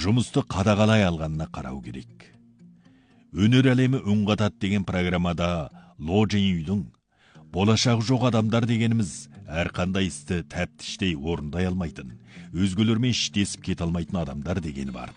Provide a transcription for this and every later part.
жұмысты қадағалай алғанына қарау керек. Өнер әлемі үн қатады деген программада Ло Джен-юйдің болашағы жоқ адамдар дегеніміз әрқандай істі тәптіштей орындай алмайтын, өзгелермен іштесіп кете алмайтын адамдар дегені барды.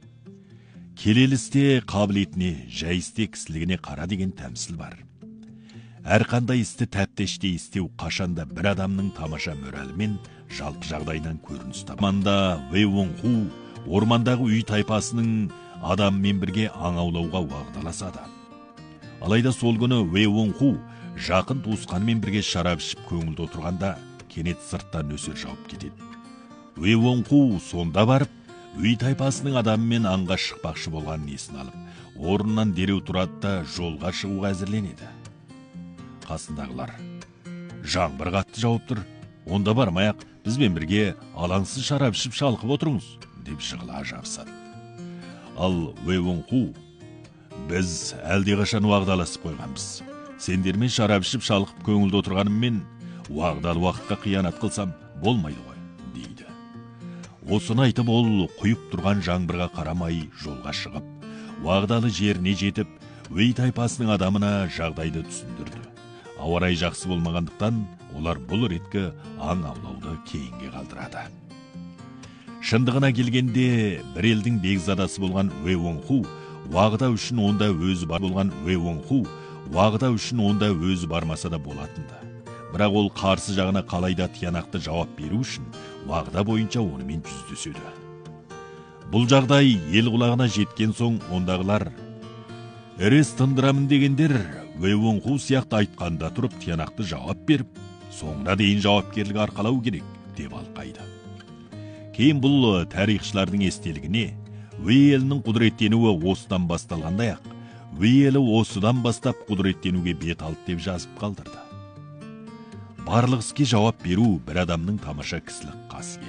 Келелі істе қабілетіне, жай істе кісілігіне қара деген тәмсіл бар. Әрқандай істі тәптіштей істеу қашанда бір адамның тамаша моралі мен жалпы жағдайынан көрініс табады. Манда Вэй Уон Ху ормандағы үй тайпасының адаммен бірге аң аулауға уағдаласады. Алайда сол күні Вэй Уон Ху жақын туысқанымен бірге шарап ішіп көңілді отырғанда кенет сырттан нөсер жауып кетеді. Вэй Уон Ху сонда барып, үй тайпасының адамымен аңға шықпақшы болған несін алып, орнынан дереу тұрады да жолға шығуға әзірленеді. Қасындағылар: жаңбыр қатты жауып тұр, онда бармай-ақ бізбен бірге алаңсыз шарап ішіп шалқып отырыңыз, деп жығыла жабысады. Ал Вэй Уон Ху: біз әлдеқашан уағдаласып қойғанбыз. Сендермен шарап ішіп шалқып көңілді отырғаныммен уағдалы уақытқа қиянат қылсам болмайды ғой, дейді. Осыны айтып ол құйып тұрған жаңбырға қарамай жолға шығып, уағдалы жеріне жетіп, Вэй тайпасының адамына жағдайды түсіндірді. Ауа райы жақсы болмағандықтан олар бұл реткі аң аулауды кейінге қалдырады. Шындығына келгенде бір елдің бекзадасы болған Вэй Уон Ху уағда үшін онда өзі бар болған Вэй Уон Ху уағда үшін онда өзі бармаса да болатынды. Бірақ ол қарсы жағына қалайда тиянақты жауап беру үшін уағда бойынша онымен жүздеседі. Бұл жағдай ел құлағына жеткен соң ондағылар: «Әрес тындырамын дегендер Вэй Уон Ху сияқты айтқанда тұрып тиянақты жауап беріп, соңына дейін жауапкерлік арқалау керек», деп алқайды. Кейін бұл тарихшылардың естелігіне Вэй елінің құдыреттенуі осыдан басталғандай-ақ, Вэй елі осыдан бастап құдыреттенуге бет алды деп жазып қалдырды. Барлық іске жауап беру бір адамның тамаша кісілік қасиеті.